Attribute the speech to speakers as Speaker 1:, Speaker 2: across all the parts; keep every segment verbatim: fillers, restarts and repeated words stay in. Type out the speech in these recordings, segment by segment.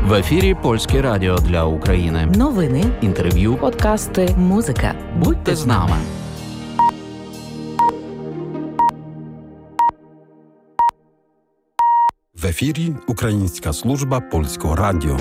Speaker 1: В ефірі Польське радіо для України.
Speaker 2: Новини,
Speaker 1: інтерв'ю,
Speaker 2: подкасти, музика.
Speaker 1: Будьте з нами.
Speaker 3: В ефірі Українська служба Польського радіо.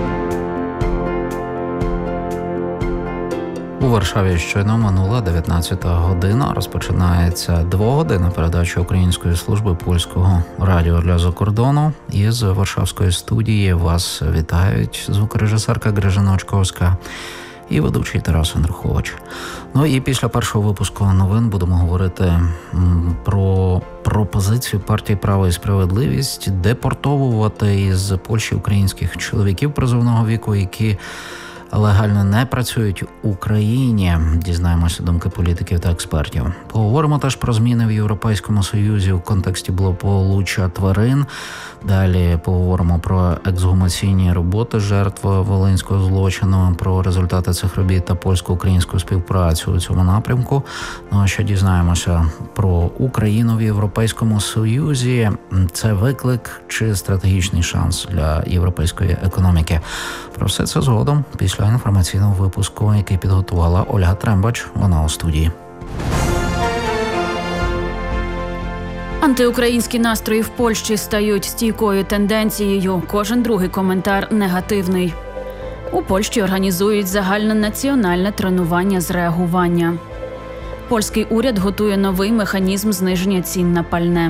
Speaker 4: У Варшаві щойно минула дев'ятнадцята година. Розпочинається двогодинна передача Української служби Польського радіо для закордону. Із Варшавської студії вас вітають звукорежисерка Грижина Очковська і ведучий Тарас Андрухович. Ну і після першого випуску новин будемо говорити про пропозицію партії «Право і справедливість» депортовувати із Польщі українських чоловіків призовного віку, які легально не працюють в Україні. Дізнаємося думки політиків та експертів. Поговоримо теж про зміни в Європейському Союзі в контексті благополуччя тварин. Далі поговоримо про ексгумаційні роботи жертв волинського злочину, про результати цих робіт та польсько-українську співпрацю у цьому напрямку. Ну а ще дізнаємося про Україну в Європейському Союзі. Це виклик чи стратегічний шанс для європейської економіки? Про все це згодом після інформаційного випуску, який підготувала Ольга Трембач. Вона у студії.
Speaker 5: Антиукраїнські настрої в Польщі стають стійкою тенденцією. Кожен другий коментар негативний. У Польщі організують загальнонаціональне тренування з реагування. Польський уряд готує новий механізм зниження цін на пальне.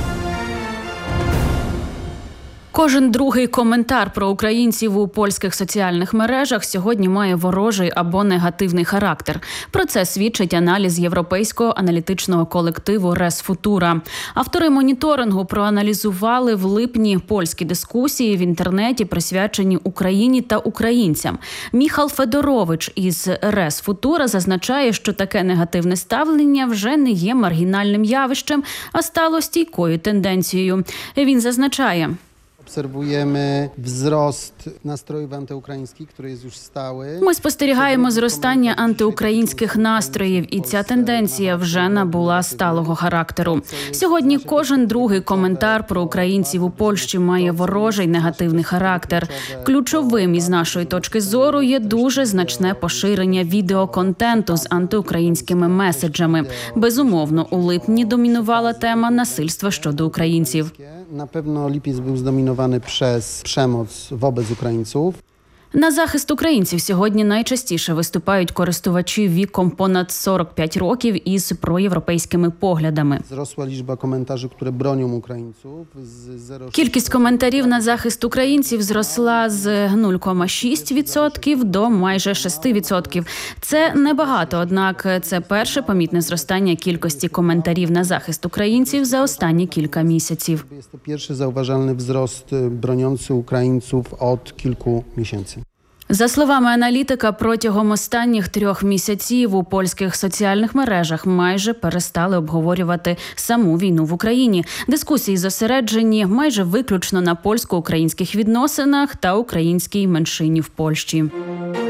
Speaker 5: Кожен другий коментар про українців у польських соціальних мережах сьогодні має ворожий або негативний характер. Про це свідчить аналіз європейського аналітичного колективу «Рес Футура». Автори моніторингу проаналізували в липні польські дискусії в інтернеті, присвячені Україні та українцям. Міхал Федорович із «Рес Футура» зазначає, що таке негативне ставлення вже не є маргінальним явищем, а стало стійкою тенденцією. Він зазначає:
Speaker 6: Obserwujemy wzrost nastrojów antyukraińskich, który jest już stały.
Speaker 5: Ми спостерігаємо зростання антиукраїнських настроїв, і ця тенденція вже набула сталого характеру. Сьогодні кожен другий коментар про українців у Польщі має ворожий негативний характер. Ключовим із нашої точки зору є дуже значне поширення відеоконтенту з антиукраїнськими меседжами. Безумовно, у липні домінувала тема насильства щодо українців.
Speaker 6: Na pewno lipiec był zdominowany przez przemoc wobec Ukraińców.
Speaker 5: На захист українців сьогодні найчастіше виступають користувачі віком понад сорок п'ять років із проєвропейськими поглядами.
Speaker 6: Зросла liczba komentarzy, które bronią Ukraińców z
Speaker 5: Кількість коментарів на захист українців зросла з нуль цілих шість десятих відсотка до майже шість відсотків. Це небагато, однак це перше помітне зростання кількості коментарів на захист українців за останні кілька місяців.
Speaker 6: Jest to pierwszy zauważalny wzrost broniący Ukraińców od kilku miesięcy.
Speaker 5: За словами аналітика, протягом останніх трьох місяців у польських соціальних мережах майже перестали обговорювати саму війну в Україні. Дискусії зосереджені майже виключно на польсько-українських відносинах та українській меншині в Польщі.